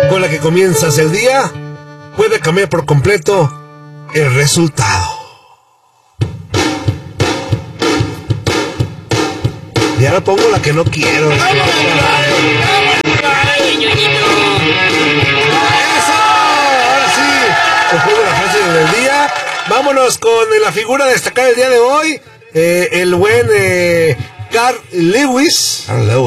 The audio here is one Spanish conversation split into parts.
con la que comienzas el día puede cambiar por completo el resultado. Y ahora pongo la que no quiero. ¡Eso! Ahora sí, después de la frase del día, vámonos con la figura a destacar el día de hoy. El buen Carl Lewis.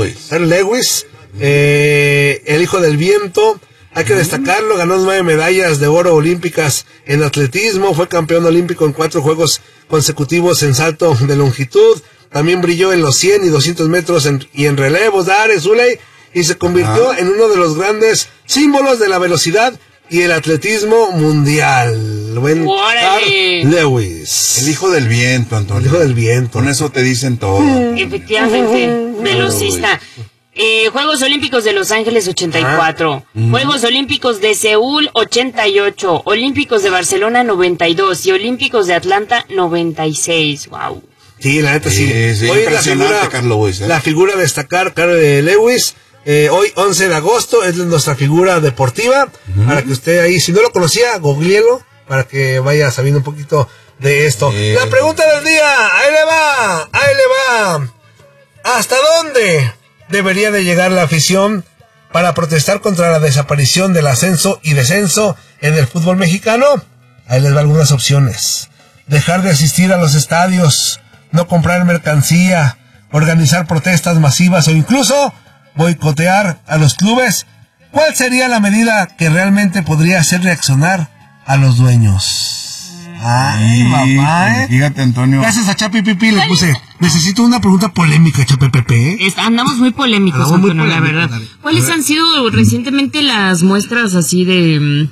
El hijo del viento. Hay que destacarlo, ganó 9 medallas de oro olímpicas en atletismo, fue campeón olímpico en 4 juegos consecutivos en salto de longitud, también brilló en los 100 y 200 metros y en relevos, Zuley, y se convirtió en uno de los grandes símbolos de la velocidad y el atletismo mundial. Buen Carl Lewis. El hijo del viento, Antonio. El hijo del viento. Con eso te dicen todo. Efectivamente, velocista. Juegos Olímpicos de Los Ángeles 84, Juegos Olímpicos de Seúl 88, Olímpicos de Barcelona 92 y Olímpicos de Atlanta 96. Wow. Sí, la neta sí. Hoy la figura a destacar, Carl Lewis. Hoy 11 de agosto es nuestra figura deportiva. Para que usted ahí, si no lo conocía, googleelo para que vaya sabiendo un poquito de esto. La pregunta del día, ahí le va. ¿Hasta dónde debería de llegar la afición para protestar contra la desaparición del ascenso y descenso en el fútbol mexicano? Ahí les va algunas opciones. Dejar de asistir a los estadios, no comprar mercancía, organizar protestas masivas o incluso boicotear a los clubes. ¿Cuál sería la medida que realmente podría hacer reaccionar a los dueños? Ay, papá, Fíjate, Antonio. Gracias a Chapi Pipi le puse, necesito una pregunta polémica, Chapi Pepe. Andamos muy polémicos, Antonio, la verdad. ¿Cuáles han sido recientemente las muestras así de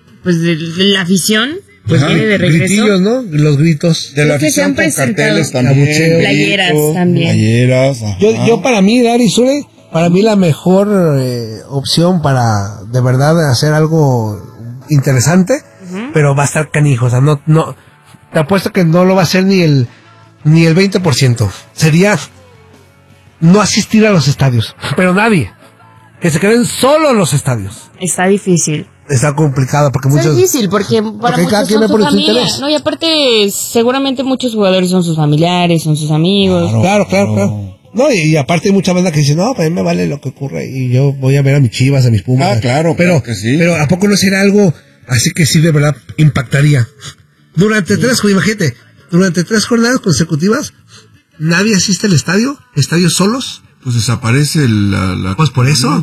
la afición? Pues viene de regreso. Gritillos, ¿no? Los gritos. De la afición con carteles también. Playeras también. Yo para mí, Dari Zule, para mí la mejor opción para de verdad hacer algo interesante, pero va a estar canijo, o sea, no, te apuesto que no lo va a hacer ni el 20%. Sería no asistir a los estadios, pero nadie, que se queden solo en los estadios. Está difícil. Está complicado porque muchos... Es difícil porque para muchos son su familia. No, y aparte seguramente muchos jugadores son sus familiares, son sus amigos. Claro. No, y aparte hay mucha banda que dice, no, para mí me vale lo que ocurre y yo voy a ver a mis Chivas, a mis Pumas. Claro que sí. Pero ¿a poco no será algo así que sí de verdad impactaría? Durante 3 jornadas consecutivas, nadie asiste al estadio, estadios solos. Pues desaparece Pues por eso,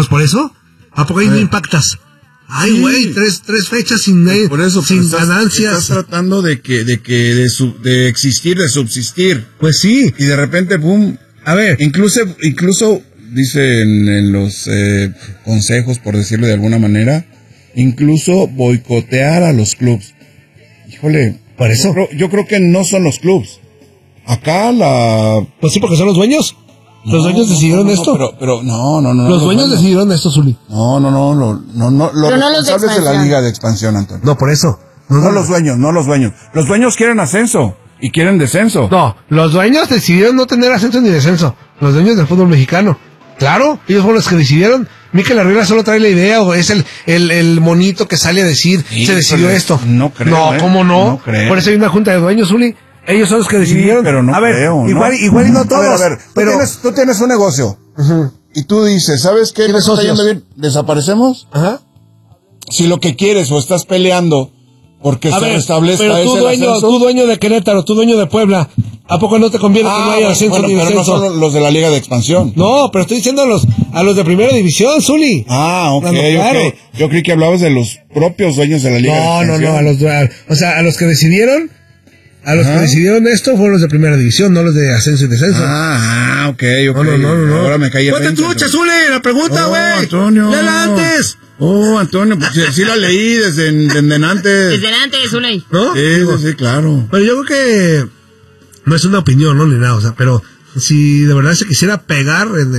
¿a poco ahí no impactas? Ay, güey, tres fechas sin ganancias. Estás tratando de existir, de subsistir. Pues sí. Y de repente, pum. A ver. Incluso dicen en los consejos, por decirlo de alguna manera, incluso boicotear a los clubs. Híjole. Por eso. Yo creo que no son los clubs. Acá Pues sí, porque son los dueños. ¿Los dueños decidieron esto? Pero no. Los dueños decidieron esto, Zuli. No. Los responsables de la Liga de Expansión, Antonio. No, por eso. No los dueños. Los dueños quieren ascenso y quieren descenso. No, los dueños decidieron no tener ascenso ni descenso. Los dueños del fútbol mexicano. Claro, ellos fueron los que decidieron. Mikel Arriola solo trae la idea o es el monito que sale a decir, sí, se decidió esto. No creo. No, ¿cómo no? No creo. Por eso hay una junta de dueños, Zuli. Ellos son los que decidieron. Sí, pero no creo. Igual y no todos. A ver, pero tú tienes un negocio. Y tú dices, ¿sabes qué? ¿Tienes ¿Está socios? yendo bien? ¿Desaparecemos? Ajá. Si lo que quieres o estás peleando porque se restablezca pero tú dueño de Querétaro, tú dueño de Puebla, ¿a poco no te conviene que no haya ascenso ni descenso? Pero no son los de la Liga de Expansión. No, pero estoy diciendo a los de Primera División, Zuli. Ok, claro. ok. Yo creí que hablabas de los propios dueños de la Liga de Expansión. No, a los que decidieron... que decidieron esto fueron los de Primera División, no los de ascenso y descenso. Ok. No. Ahora me caí el ¡Ponte trucha, Zuli! ¡La pregunta, güey! Antonio. ¡Léela antes! Antonio, pues sí la leí desde antes. Desde antes, Zuli. ¿No? Sí, claro. Pero yo creo que no es una opinión, ¿no? Ni nada, o sea, pero si de verdad se quisiera pegar en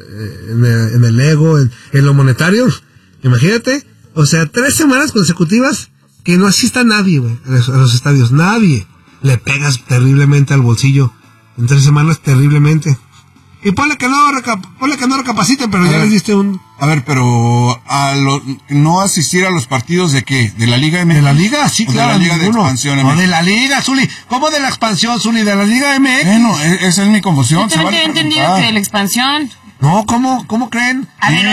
el ego, en lo monetario, imagínate, o sea, 3 semanas consecutivas que no asista nadie, güey, a los estadios, nadie. Le pegas terriblemente al bolsillo. En 3 semanas, terriblemente. Y ponle que no recapaciten, pero ya les diste un... A ver, pero no asistir a los partidos ¿de qué? ¿De la Liga MX? ¿De la Liga? Sí, claro. ¿De la Liga de Expansión MX? No, de la Liga, Zuli. ¿Cómo de la expansión, Zuli? ¿De la Liga MX? Bueno, esa es mi confusión. Yo también he entendido que de la expansión. No, ¿cómo creen? A ver,